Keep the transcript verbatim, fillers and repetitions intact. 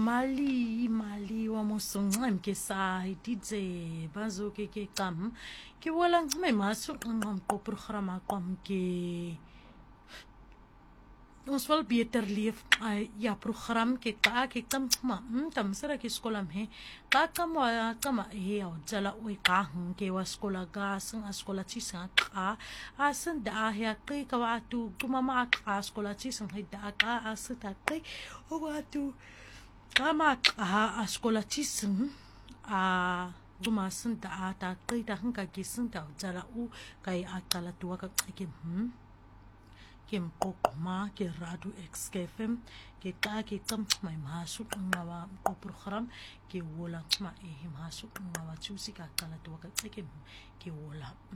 mali mali wa mosongcem ke sa ditse bazo ke ke qam ke wala ngcme maso ngam ko programa qam ke ons wil beter leef ja program ke ka ke qam ma tam sera ke skolam he ka qam wa qam he o jala oi ka ke wa skola ga sang skola chi sa ka asan da he ke ka wa tu kuma ma ka skola chi sang he da ka asata ke o wa tu kama a skola chi sang a kuma san da ta ke ta han ka ke san ta jala u kai akala tu ka ke hm kem kokma ke radu xkfm ke ka ke tam mai masu ngawa ko program ke wola ma e masu ngawa chusi ka kala to ka ke ke wola